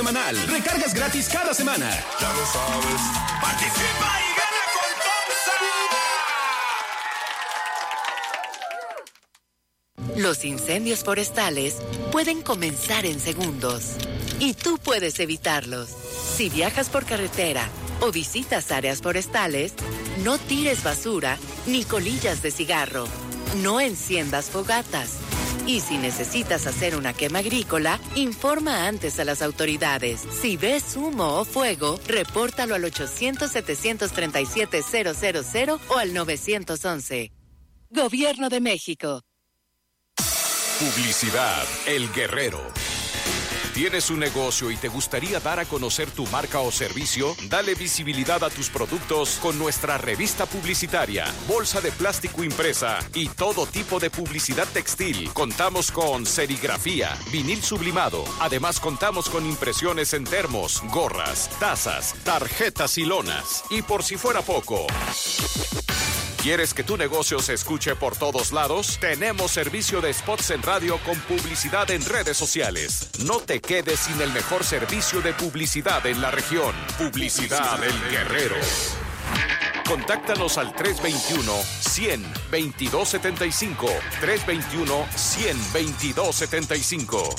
semanal. Recargas gratis cada semana. Ya lo sabes. Participa y gana con Comsa. Los incendios forestales pueden comenzar en segundos y tú puedes evitarlos. Si viajas por carretera o visitas áreas forestales, no tires basura ni colillas de cigarro. No enciendas fogatas. Y si necesitas hacer una quema agrícola, informa antes a las autoridades. Si ves humo o fuego, repórtalo al 800-737-000 o al 911. Gobierno de México. Publicidad El Guerrero. ¿Tienes un negocio y te gustaría dar a conocer tu marca o servicio? Dale visibilidad a tus productos con nuestra revista publicitaria, bolsa de plástico impresa y todo tipo de publicidad textil. Contamos con serigrafía, vinil sublimado. Además, contamos con impresiones en termos, gorras, tazas, tarjetas y lonas. Y por si fuera poco, ¿quieres que tu negocio se escuche por todos lados? Tenemos servicio de spots en radio con publicidad en redes sociales. No te quedes sin el mejor servicio de publicidad en la región. Publicidad El Guerrero. Contáctanos al 321-100-2275. 321-100-2275.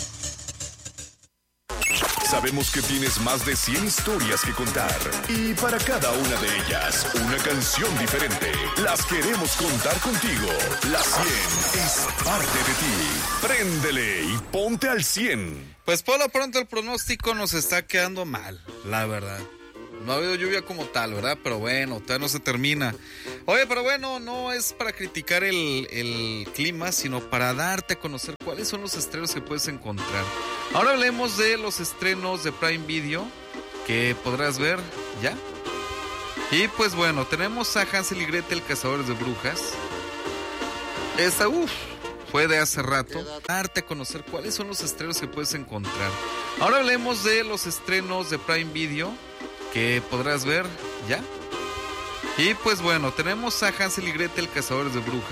Sabemos que tienes más de 100 historias que contar y para cada una de ellas una canción diferente. Las queremos contar contigo. La 100 es parte de ti. Préndele y ponte al 100. Pues por lo pronto el pronóstico nos está quedando mal, la verdad. No ha habido lluvia como tal, ¿verdad? Pero bueno, todavía no se termina. Oye, pero bueno, no es para criticar el clima, sino para darte a conocer cuáles son los estrenos que puedes encontrar. Ahora hablemos de los estrenos de Prime Video que podrás ver ya. Y pues bueno, tenemos a Hansel y Gretel, Cazadores de Brujas. Esta, fue de hace rato. Darte a conocer cuáles son los estrenos que puedes encontrar. Ahora hablemos de los estrenos de Prime Video que podrás ver ya. Y pues bueno, tenemos a Hansel y Gretel, Cazadores de Brujas.